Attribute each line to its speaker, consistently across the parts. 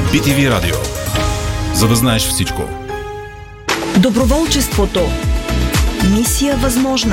Speaker 1: BTV Радио. За да знаеш всичко.
Speaker 2: Доброволчеството. Мисия възможна.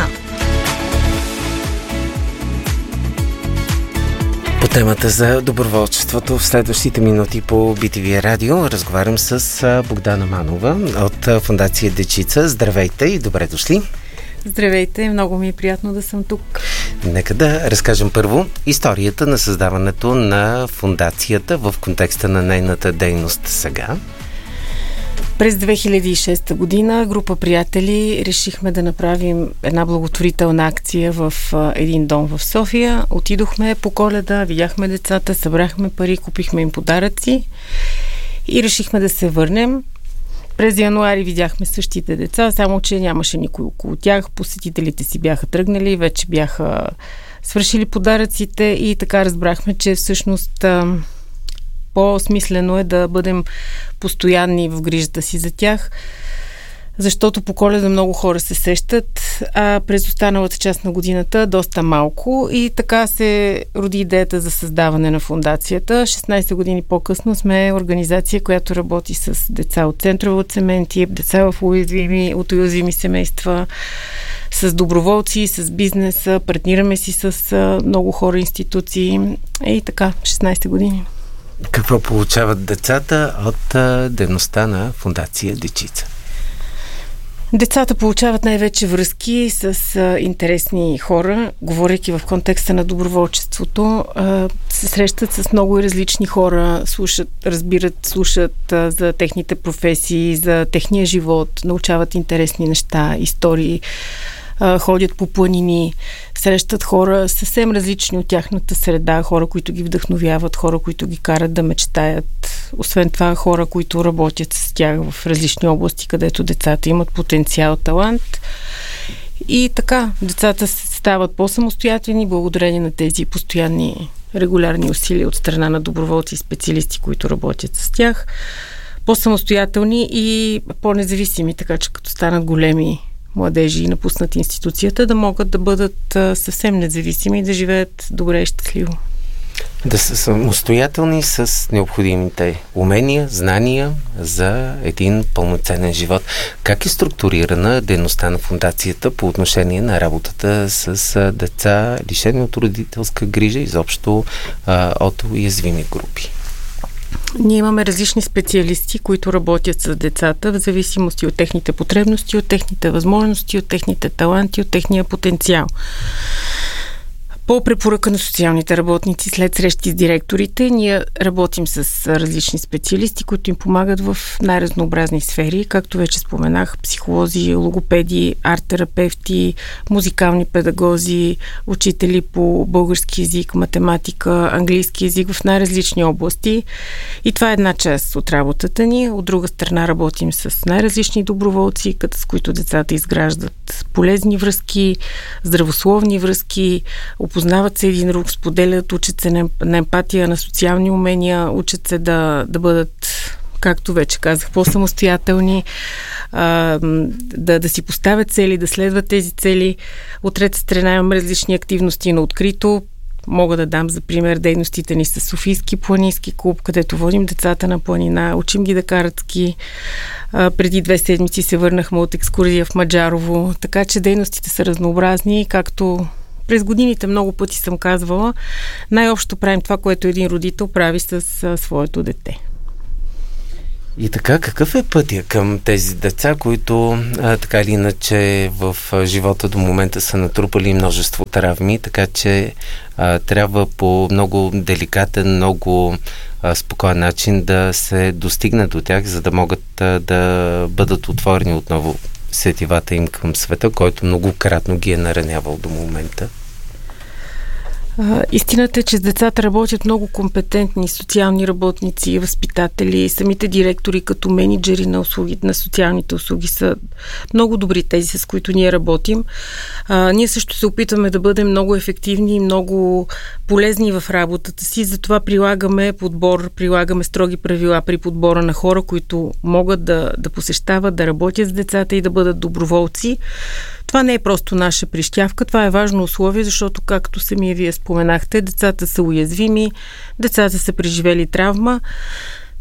Speaker 3: По темата за доброволчеството в следващите минути по BTV Радио разговарям с Богдана Манова от Фондация Дечица. Здравейте и добре дошли.
Speaker 4: Здравейте, много ми е приятно да съм тук.
Speaker 3: Нека да разкажем първо историята на създаването на фондацията в контекста на нейната дейност сега.
Speaker 4: През 2006 година група приятели решихме да направим една благотворителна акция в един дом в София. Отидохме по Коледа, видяхме децата, събрахме пари, купихме им подаръци и решихме да се върнем. През януари видяхме същите деца, само че нямаше никой около тях. Посетителите си бяха тръгнали, вече бяха свършили подаръците и така разбрахме, че всъщност по-смислено е да бъдем постоянни в грижата си за тях, защото по Коледа много хора се сещат, а през останалата част на годината доста малко и така се роди идеята за създаване на фондацията. 16 години по-късно сме организация, която работи с деца от центрове от семейни, деца от уязвими семейства, с доброволци, с бизнеса, партнираме си с много хора, институции и така, 16 години.
Speaker 3: Какво получават децата от дейността на Фондация Дечица?
Speaker 4: Децата получават най-вече връзки с интересни хора, говорейки в контекста на доброволчеството, се срещат с много различни хора, слушат за техните професии, за техния живот, научават интересни неща, истории, ходят по планини, срещат хора съвсем различни от тяхната среда, хора, които ги вдъхновяват, хора, които ги карат да мечтаят. Освен това, хора, които работят с тях в различни области, където децата имат потенциал, талант. И така, децата стават по-самостоятелни благодарение на тези постоянни, регулярни усилия от страна на доброволци и специалисти, които работят с тях. По-самостоятелни и по-независими, така че като станат големи младежи и напуснат институцията, да могат да бъдат съвсем независими и да живеят добре и щастливо.
Speaker 3: Да са самостоятелни с необходимите умения, знания за един пълноценен живот. Как е структурирана дейността на фондацията по отношение на работата с деца, лишени от родителска грижа, изобщо от уязвими групи?
Speaker 4: Ние имаме различни специалисти, които работят с децата в зависимости от техните потребности, от техните възможности, от техните таланти, от техния потенциал. По препоръка на социалните работници, след срещи с директорите, ние работим с различни специалисти, които им помагат в най-разнообразни сфери, както вече споменах, психолози, логопеди, арт-терапевти, музикални педагози, учители по български език, математика, английски език в най-различни области. И това е една част от работата ни. От друга страна работим с най-различни доброволци, с които децата изграждат полезни връзки, здравословни връзки, опознават се един друг, споделят, учат се на емпатия, на социални умения, учат се да бъдат, както вече казах, по-самостоятелни, да си поставят цели, да следват тези цели. От трета страна имам различни активности на открито. Мога да дам за пример дейностите ни с Софийски планински клуб, където водим децата на планина, учим ги да карат ски. Преди 2 седмици се върнахме от екскурзия в Маджарово, така че дейностите са разнообразни, както през годините много пъти съм казвала, най-общо правим това, което един родител прави с своето дете.
Speaker 3: И така, какъв е пътя към тези деца, които така или иначе в живота до момента са натрупали множество травми, така че трябва по много деликатен, много спокоен начин да се достигне до тях, за да могат да бъдат отворени отново сетивата им към света, който многократно ги е наранявал до момента?
Speaker 4: Истината е, че с децата работят много компетентни социални работници, възпитатели, самите директори като менеджери на услуги, на социалните услуги са много добри тези, с които ние работим. Ние също се опитваме да бъдем много ефективни и много полезни в работата си, затова прилагаме строги правила при подбора на хора, които могат да посещават, да работят с децата и да бъдат доброволци. Това не е просто наша прищявка, това е важно условие, защото, както самия вие споменахте, децата са уязвими, децата са преживели травма.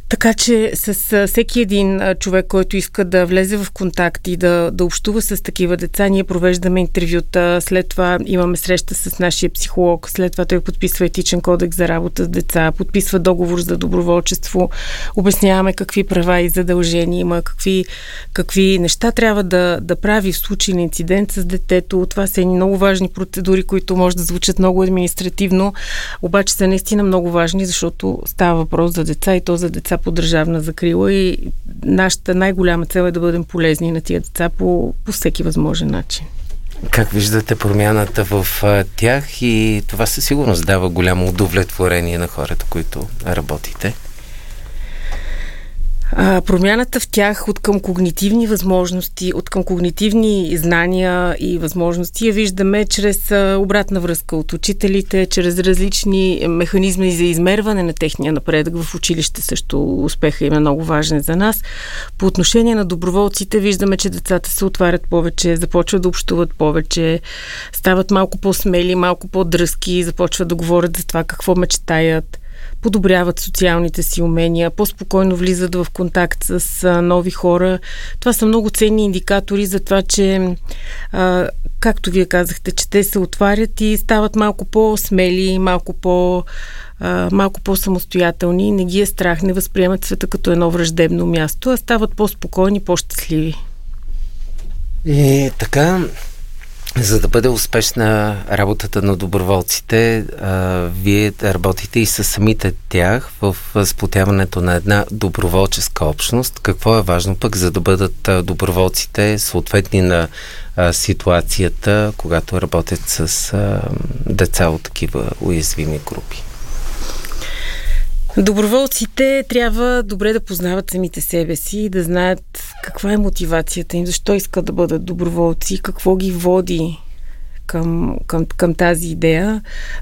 Speaker 4: Така че с всеки един човек, който иска да влезе в контакт и да общува с такива деца, ние провеждаме интервюта, след това имаме среща с нашия психолог, след това той подписва етичен кодекс за работа с деца, подписва договор за доброволчество, обясняваме какви права и задължения има, какви неща трябва да прави в случай на инцидент с детето. Това са много важни процедури, които може да звучат много административно, обаче са наистина много важни, защото става въпрос за деца и то за деца по държавна закрила и нашата най-голяма цел е да бъдем полезни на тия деца по всеки възможен начин.
Speaker 3: Как виждате промяната в тях и това със сигурност дава голямо удовлетворение на хората, които работите?
Speaker 4: Промяната в тях от към когнитивни възможности, от към когнитивни знания и възможности я виждаме чрез обратна връзка от учителите, чрез различни механизми за измерване на техния напредък. В училище също успеха им е много важен за нас. По отношение на доброволците виждаме, че децата се отварят повече, започват да общуват повече, стават малко по-смели, малко по-дръзки, започват да говорят за това какво мечтаят, подобряват социалните си умения, по-спокойно влизат в контакт с нови хора. Това са много ценни индикатори за това, че както вие казахте, че те се отварят и стават малко по-смели, малко по-самостоятелни, не ги е страх, не възприемат света като едно враждебно място, а стават по-спокойни, по-щастливи.
Speaker 3: И така, за да бъде успешна работата на доброволците, вие работите и с самите тях в сплотяването на една доброволческа общност. Какво е важно пък, за да бъдат доброволците съответни на ситуацията, когато работят с деца от такива уязвими групи?
Speaker 4: Доброволците трябва добре да познават самите себе си и да знаят каква е мотивацията им, защо искат да бъдат доброволци, какво ги води към тази идея.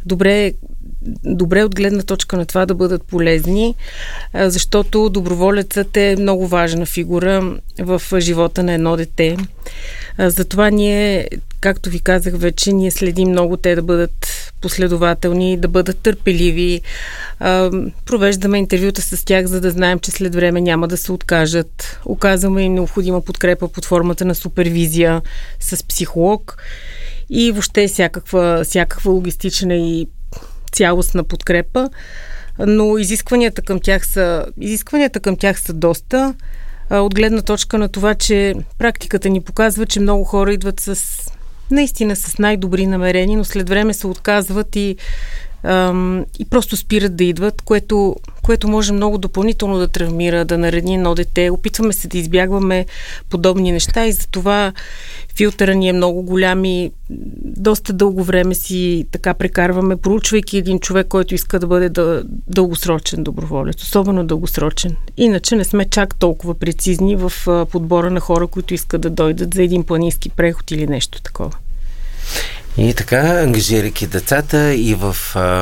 Speaker 4: Добре от гледна точка на това да бъдат полезни, защото доброволецът е много важна фигура в живота на едно дете. Затова ние, както ви казах вече, ние следим много те да бъдат последователни, да бъдат търпеливи. Провеждаме интервюта с тях, за да знаем, че след време няма да се откажат. Оказваме им необходима подкрепа под формата на супервизия с психолог и въобще всякаква логистична и цялостна подкрепа, но изискванията към тях са доста. От гледна точка на това, че практиката ни показва, че много хора идват наистина с най-добри намерения, но след време се отказват и просто спират да идват, което може много допълнително да травмира, да нареди едно дете. Опитваме се да избягваме подобни неща и затова филтъра ни е много голям и доста дълго време си така прекарваме, проучвайки един човек, който иска да бъде дългосрочен доброволец, особено дългосрочен. Иначе не сме чак толкова прецизни в подбора на хора, които искат да дойдат за един планински преход или нещо такова.
Speaker 3: И така, ангажирайки децата и в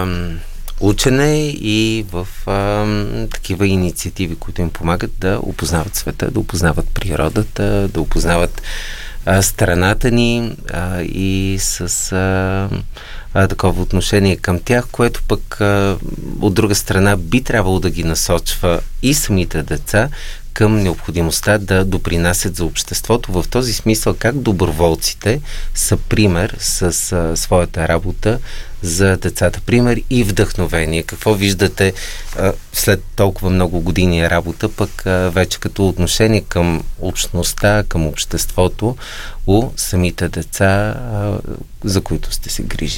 Speaker 3: учене, и в такива инициативи, които им помагат да опознават света, да опознават природата, да опознават страната ни и с такова отношение към тях, което пък от друга страна би трябвало да ги насочва и самите деца към необходимостта да допринасят за обществото. В този смисъл, как доброволците са пример с своята работа за децата. Пример и вдъхновение. Какво виждате след толкова много години работа, пък вече като отношение към общността, към обществото у самите деца, за които сте се грижили?